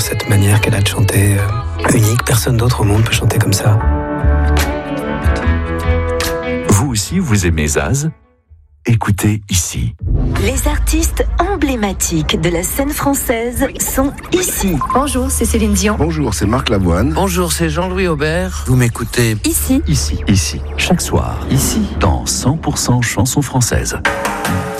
cette manière qu'elle a de chanter, unique. Personne d'autre au monde peut chanter comme ça. Vous aussi, vous aimez Zaz ? Écoutez ici. Les artistes emblématiques de la scène française sont ici. Bonjour, c'est Céline Dion. Bonjour, c'est Marc Lavoine. Bonjour, c'est Jean-Louis Aubert. Vous m'écoutez Ici. Ici. Chaque soir. Ici. Dans 100% chansons françaises.